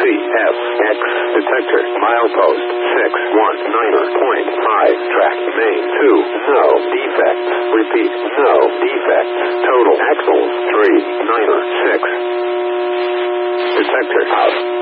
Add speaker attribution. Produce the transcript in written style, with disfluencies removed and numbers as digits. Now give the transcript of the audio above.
Speaker 1: CFX detector. Milepost 619.5. Track main 2. No defects. Repeat. No defects. Total axles 396. Detector out.